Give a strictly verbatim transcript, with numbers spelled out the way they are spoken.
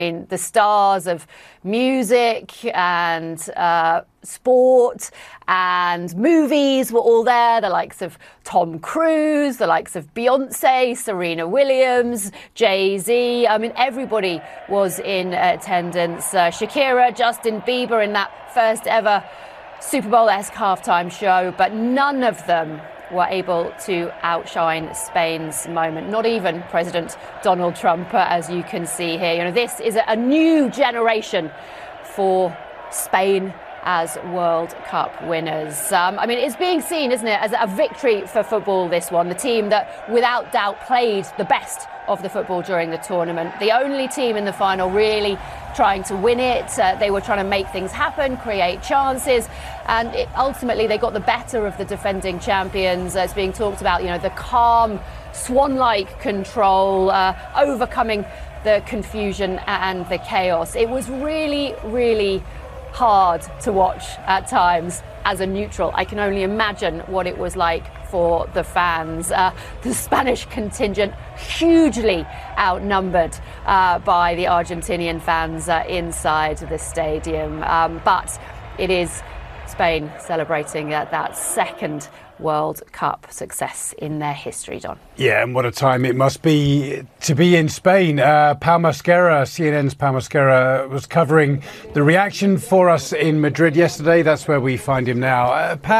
mean, the stars of music and uh, sport and movies were all there. The likes of Tom Cruise, the likes of Beyonce, Serena Williams, Jay-Z. I mean, everybody was in attendance. Uh, Shakira, Justin Bieber in that first ever Super Bowl-esque halftime show, but none of them were able to outshine Spain's moment. Not even President Donald Trump, as you can see here. You know, this is a new generation for Spain as World Cup winners. Um, I mean, it's being seen, isn't it, as a victory for football, this one. The team that, without doubt, played the best of the football during the tournament. The only team in the final really trying to win it. Uh, they were trying to make things happen, create chances, and it, ultimately they got the better of the defending champions. Uh, it's being talked about, you know, the calm, swan-like control, uh, overcoming the confusion and the chaos. It was really, really hard to watch at times as a neutral. I can only imagine what it was like for the fans. Uh, the Spanish contingent hugely outnumbered uh, by the Argentinian fans uh, inside the stadium. Um, but it is Spain celebrating uh, that second World Cup success in their history, Don. Yeah, and what a time it must be to be in Spain. Uh, Pau Masquera, C N N's Pau Masquera, was covering the reaction for us in Madrid yesterday. That's where we find him now. Uh, Pau